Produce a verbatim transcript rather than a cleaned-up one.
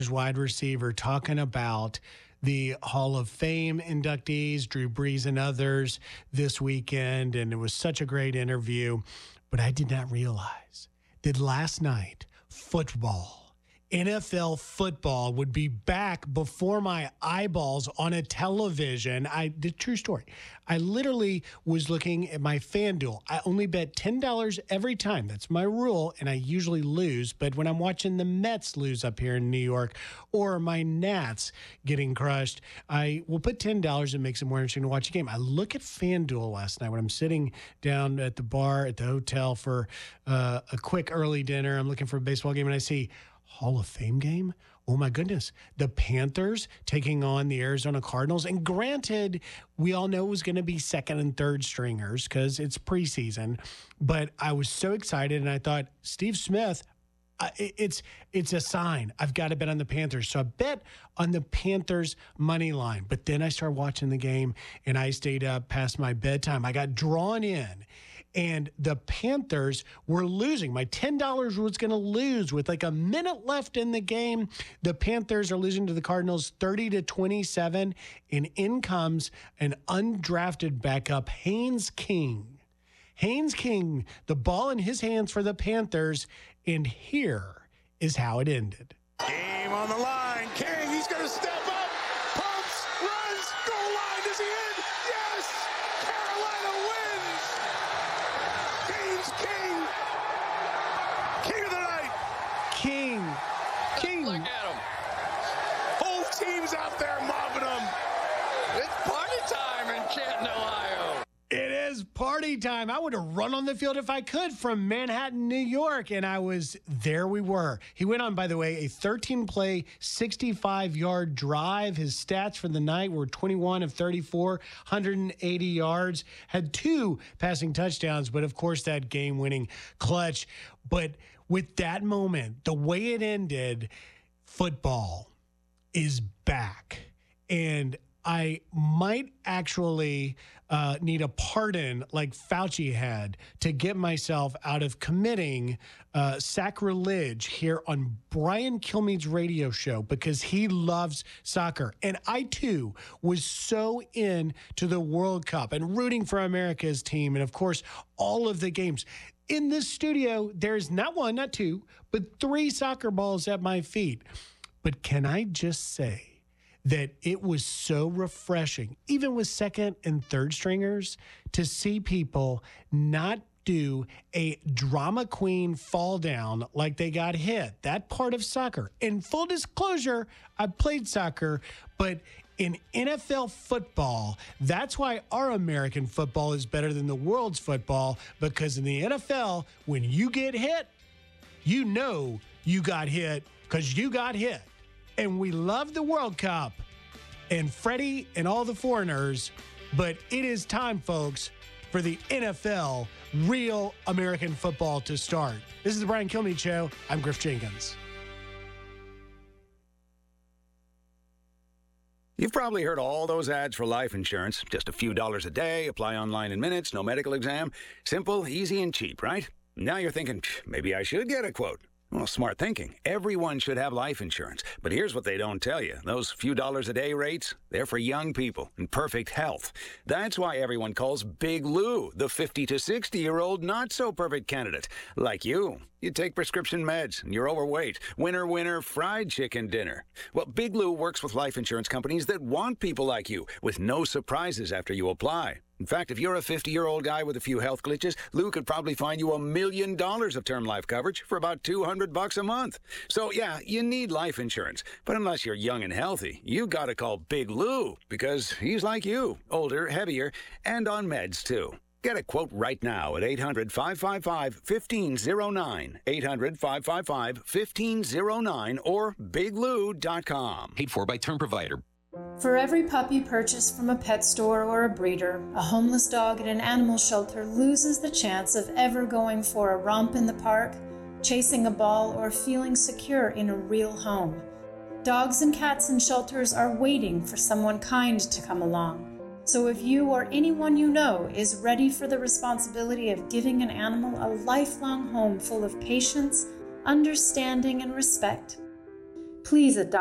wide receiver, talking about the Hall of Fame inductees, Drew Brees and others this weekend, and it was such a great interview. But I did not realize that last night, football, N F L football would be back before my eyeballs on a television. I the true story. I literally was looking at my FanDuel. I only bet ten dollars every time. That's my rule, and I usually lose. But when I'm watching the Mets lose up here in New York or my Nats getting crushed, I will put ten dollars and makes it more interesting to watch a game. I look at FanDuel last night when I'm sitting down at the bar at the hotel for uh, a quick early dinner. I'm looking for a baseball game, and I see Hall of Fame game? Oh, my goodness. The Panthers taking on the Arizona Cardinals. And granted, we all know it was going to be second and third stringers because it's preseason. But I was so excited, and I thought, Steve Smith, uh, it, it's it's a sign. I've got to bet on the Panthers. So I bet on the Panthers money line. But then I started watching the game, and I stayed up past my bedtime. I got drawn in. And the Panthers were losing. My ten dollars was going to lose with like a minute left in the game. The Panthers are losing to the Cardinals thirty to twenty-seven. And in comes an undrafted backup, Haynes King. Haynes King, the ball in his hands for the Panthers. And here is how it ended. Game on the line. King, he's going to step up. Pumps, runs, goal line. Is he in? Yes! Carolina wins! Haynes King! King of the night! King. King. Look at him. Whole team's out there mobbing him. It's party time in Canton, Ohio. It is party time. I would have run on the field if I could from Manhattan, New York, and I was there. We were. He went on, by the way, a thirteen-play, sixty-five-yard drive. His stats for the night were twenty-one of thirty-four, one hundred eighty yards, had two passing touchdowns, but of course that game-winning clutch. But with that moment, the way it ended, football is back, and I might actually uh, need a pardon like Fauci had to get myself out of committing uh, sacrilege here on Brian Kilmeade's radio show because he loves soccer. And I, too, was so into the World Cup and rooting for America's team and, of course, all of the games. In this studio, there's not one, not two, but three soccer balls at my feet. But can I just say that it was so refreshing, even with second and third stringers, to see people not do a drama queen fall down like they got hit. That part of soccer. In full disclosure, I played soccer, but in N F L football, that's why our American football is better than the world's football, because in the N F L, when you get hit, you know you got hit because you got hit. And we love the World Cup and Freddie and all the foreigners, but it is time, folks, for the N F L, real American football, to start. This is the Brian Kilmeade Show. I'm Griff Jenkins. You've probably heard all those ads for life insurance. Just a few dollars a day, apply online in minutes, no medical exam. Simple, easy, and cheap, right? Now you're thinking, maybe I should get a quote. Well, smart thinking. Everyone should have life insurance. But here's what they don't tell you. Those few dollars a day rates, they're for young people in perfect health. That's why everyone calls Big Lou the fifty to sixty-year-old not-so-perfect candidate. Like you. You take prescription meds, and you're overweight. Winner, winner, fried chicken dinner. Well, Big Lou works with life insurance companies that want people like you, with no surprises after you apply. In fact, if you're a fifty-year-old guy with a few health glitches, Lou could probably find you a million dollars of term life coverage for about two hundred bucks a month. So, yeah, you need life insurance. But unless you're young and healthy, you gotta call Big Lou, because he's like you, older, heavier, and on meds, too. Get a quote right now at eight hundred, five five five, one five zero nine, eight hundred, five five five, one five zero nine, or big lou dot com. Paid for by Term Provider. For every puppy purchased from a pet store or a breeder, a homeless dog at an animal shelter loses the chance of ever going for a romp in the park, chasing a ball, or feeling secure in a real home. Dogs and cats in shelters are waiting for someone kind to come along. So if you or anyone you know is ready for the responsibility of giving an animal a lifelong home full of patience, understanding, and respect, Please adopt